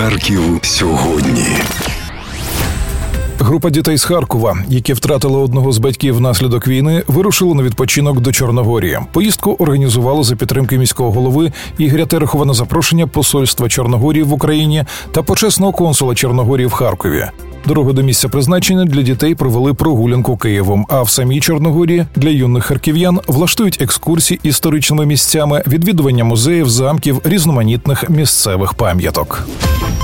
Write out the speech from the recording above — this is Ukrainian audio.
Харків сьогодні. Група дітей з Харкова, які втратили одного з батьків внаслідок війни, вирушили на відпочинок до Чорногорії. Поїздку організували за підтримки міського голови Ігоря Терехова на запрошення Посольства Чорногорії в Україні та почесного консула Чорногорії в Харкові. Дорогу до місця призначення для дітей провели прогулянку Києвом, а в самій Чорногорії для юних харків'ян влаштують екскурсії історичними місцями, відвідування музеїв, замків, різноманітних місцевих пам'яток.